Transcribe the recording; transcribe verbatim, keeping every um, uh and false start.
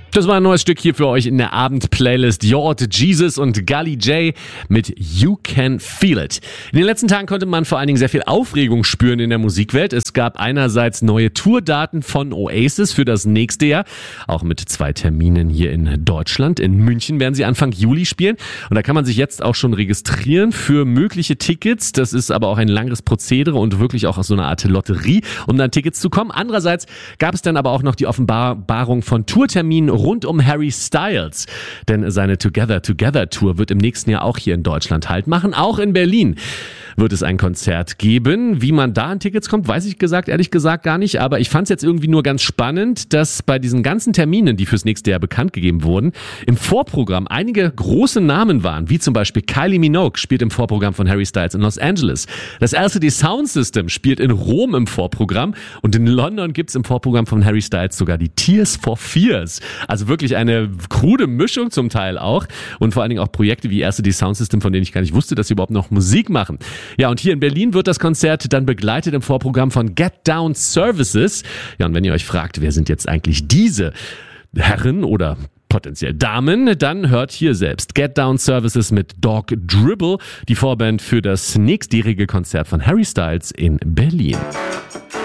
Das war ein neues Stück hier für euch in der Abend-Playlist. Jord, Jesus und Gully J mit You Can Feel It. In den letzten Tagen konnte man vor allen Dingen sehr viel Aufregung spüren in der Musikwelt. Es gab einerseits neue Tourdaten von Oasis für das nächste Jahr, auch mit zwei Terminen hier in Deutschland. In München werden sie Anfang Juli spielen und da kann man sich jetzt auch schon registrieren für mögliche Tickets. Das ist aber auch ein langes Prozedere und wirklich auch so eine Art Lotterie, um an Tickets zu kommen. Andererseits gab es dann aber auch noch die Offenbarung von Tourterminen rund um Harry Styles. Denn seine Together Together Tour wird im nächsten Jahr auch hier in Deutschland Halt machen. Auch in Berlin wird es ein Konzert geben. Wie man da an Tickets kommt, weiß ich gesagt, ehrlich gesagt gar nicht. Aber ich fand es jetzt irgendwie nur ganz spannend, dass bei diesen ganzen Terminen, die fürs nächste Jahr bekannt gegeben wurden, im Vorprogramm einige große Namen waren, wie zum Beispiel Kylie Minogue spielt im Vorprogramm von Harry Styles in Los Angeles. Das L C D Sound System spielt in Rom im Vorprogramm und in London gibt's im Vorprogramm von Harry Styles sogar die Tears for Fears. Also wirklich eine krude Mischung zum Teil auch und vor allen Dingen auch Projekte wie L C D Sound System, von denen ich gar nicht wusste, dass sie überhaupt noch Musik machen. Ja, und hier in Berlin wird das Konzert dann begleitet im Vorprogramm von Get Down Services. Ja, und wenn ihr euch fragt, wer sind jetzt eigentlich diese Herren oder potenziell Damen, dann hört hier selbst Get Down Services mit Dog Dribble, die Vorband für das nächstjährige Konzert von Harry Styles in Berlin.